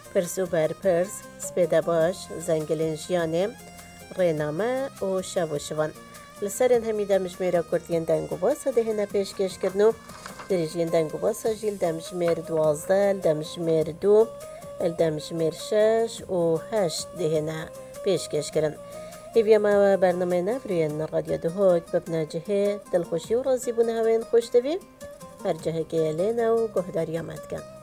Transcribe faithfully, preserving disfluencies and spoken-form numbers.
پرس و برپرس، سپیده باش، زنگلین جیانه، رینامه و شو و شوان. لسرین همیده مجموعه کردین دنگ و باسه دهنه پیشکش کردنو دریجین دنگ و باسه جیل دمجموعه دوازده، دمجموعه دو، دمجموعه شش و هشت دهنه پیشکش کردن. هیویا ما برنامه نفرین رادیو دهوک ببنا جهه دلخوشی و رازی بونه هاوین خوش دوی هر جهه که لینا و گهداری آمد کن.